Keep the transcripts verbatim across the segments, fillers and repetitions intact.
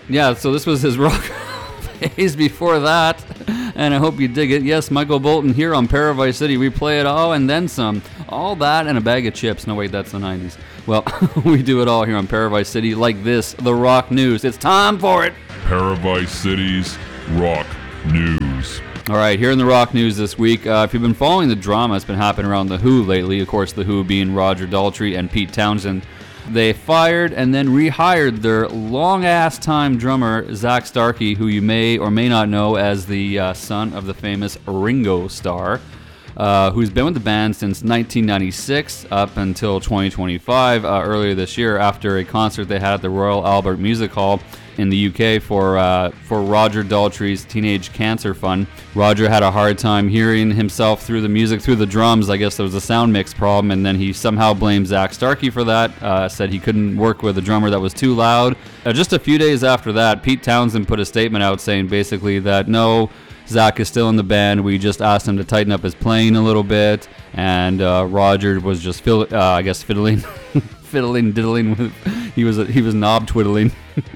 yeah, so this was his rock phase before that, and I hope you dig it. Yes, Michael Bolton here on Paradise City. We play it all and then some. All that and a bag of chips. No, wait, that's the nineties. Well, we do it all here on Paradise City like this, the rock news. It's time for it. Paradise City's rock news. All right, here in the rock news this week, uh, if you've been following the drama that's been happening around The Who lately, of course, The Who being Roger Daltrey and Pete Townsend, they fired and then rehired their long-ass time drummer, Zak Starkey, who you may or may not know as the uh, son of the famous Ringo Starr, uh, who's been with the band since nineteen ninety-six up until twenty twenty-five, uh, earlier this year after a concert they had at the Royal Albert Music Hall in the U K for uh, for Roger Daltrey's Teenage Cancer Fund. Roger had a hard time hearing himself through the music, through the drums. I guess there was a sound mix problem, and then he somehow blamed Zak Starkey for that. Uh, said he couldn't work with a drummer that was too loud. Uh, just a few days after that, Pete Townsend put a statement out saying basically that no, Zak is still in the band. We just asked him to tighten up his playing a little bit, and uh, Roger was just, fill- uh, I guess, fiddling, fiddling, diddling with. He was he was knob twiddling.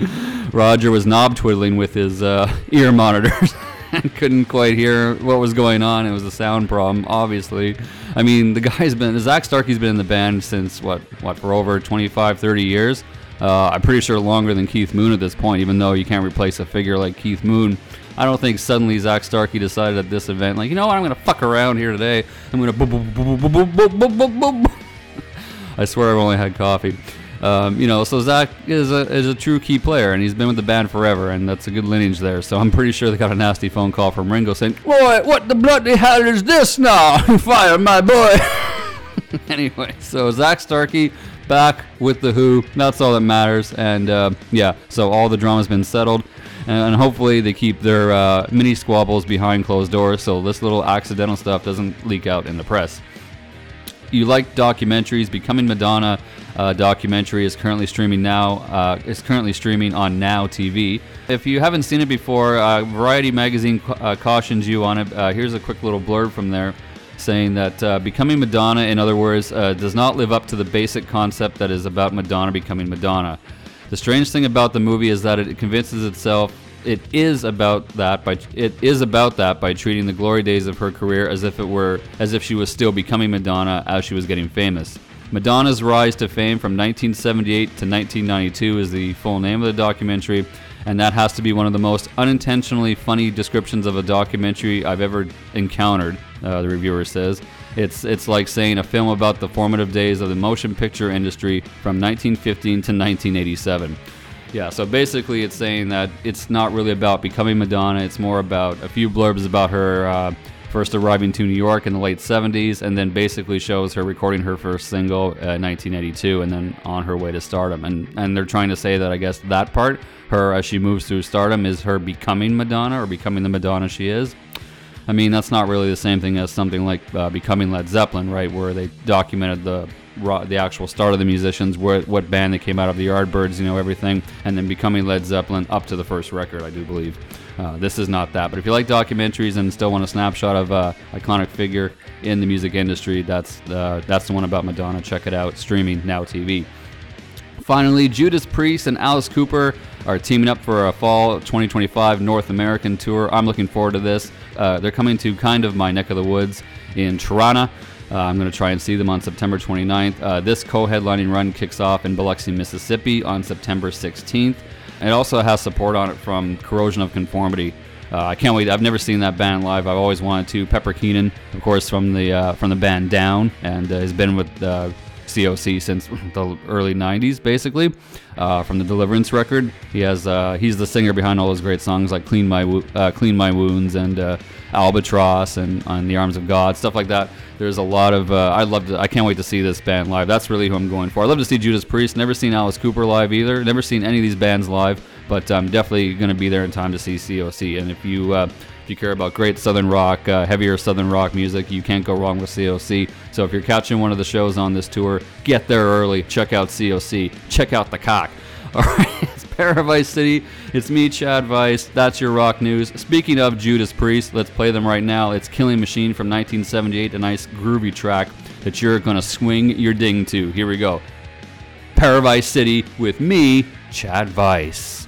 Roger was knob twiddling with his uh, ear monitors and couldn't quite hear what was going on. It was a sound problem, obviously. I mean, the guy's been, Zak Starkey's been in the band since, what, what for over twenty-five, thirty years? Uh, I'm pretty sure longer than Keith Moon at this point, even though you can't replace a figure like Keith Moon. I don't think suddenly Zak Starkey decided at this event, like, you know what, I'm going to fuck around here today. I'm going to boop, boop, boop, boop, boop, boop, boop, boop, boop. I swear I've only had coffee. Um, you know, so Zak is a is a true key player, and he's been with the band forever, and that's a good lineage there. So I'm pretty sure they got a nasty phone call from Ringo saying, "Boy, what the bloody hell is this now? Fire my boy." Anyway, so Zak Starkey back with The Who. That's all that matters. And uh, yeah, so all the drama's been settled, and, and hopefully they keep their uh, mini squabbles behind closed doors, so this little accidental stuff doesn't leak out in the press. You like documentaries? Becoming Madonna uh, documentary is currently streaming now. Uh, is currently streaming on Now T V. If you haven't seen it before, uh, Variety magazine uh, cautions you on it. Uh, here's a quick little blurb from there, saying that uh, Becoming Madonna, in other words, uh, does not live up to the basic concept that is about Madonna becoming Madonna. The strange thing about the movie is that it convinces itself it is about that by it is about that by treating the glory days of her career as if it were as if she was still becoming Madonna as she was getting famous. Madonna's rise to fame from nineteen seventy-eight to nineteen ninety-two is the full name of the documentary, and that has to be one of the most unintentionally funny descriptions of a documentary I've ever encountered, uh, the reviewer says. It's it's like saying a film about the formative days of the motion picture industry from nineteen fifteen to nineteen eighty-seven. Yeah, so basically it's saying that it's not really about becoming Madonna. It's more about a few blurbs about her uh, first arriving to New York in the late seventies, and then basically shows her recording her first single uh, in nineteen eighty-two, and then on her way to stardom. And and they're trying to say that, I guess, that part, her as she moves through stardom, is her becoming Madonna, or becoming the Madonna she is. I mean, that's not really the same thing as something like uh, becoming Led Zeppelin, right, where they documented the the actual start of the musicians, where, what band they came out of, the Yardbirds, you know, everything, and then becoming Led Zeppelin up to the first record, I do believe. Uh, this is not that. But if you like documentaries and still want a snapshot of a iconic figure in the music industry, that's uh, that's the one about Madonna. Check it out, streaming Now T V. Finally, Judas Priest and Alice Cooper are teaming up for a fall twenty twenty-five North American tour. I'm looking forward to this. Uh, they're coming to kind of my neck of the woods in Toronto. Uh, I'm going to try and see them on September twenty-ninth. Uh, this co-headlining run kicks off in Biloxi, Mississippi on September sixteenth. It also has support on it from Corrosion of Conformity. Uh, I can't wait. I've never seen that band live. I've always wanted to. Pepper Keenan, of course, from the uh, from the band Down, and uh, has been with uh, C O C since the early nineties, basically. Uh, from the Deliverance record, he has uh, he's the singer behind all those great songs like "Clean My Wo- uh, Clean My Wounds" and uh, "Albatross" and "On the Arms of God," stuff like that. There's a lot of uh, I love to. I can't wait to see this band live. That's really who I'm going for. I love to see Judas Priest. Never seen Alice Cooper live either. Never seen any of these bands live, but I'm definitely going to be there in time to see C O C. And if you uh, if you care about great Southern rock, uh, heavier Southern rock music, you can't go wrong with C O C. So if you're catching one of the shows on this tour, get there early. Check out C O C. Check out the cock. All right, it's Paradise City. It's me, Chad Weiss. That's your rock news. Speaking of Judas Priest, let's play them right now. It's Killing Machine from nineteen seventy-eight, a nice groovy track that you're going to swing your ding to. Here we go. Paradise City with me, Chad Weiss.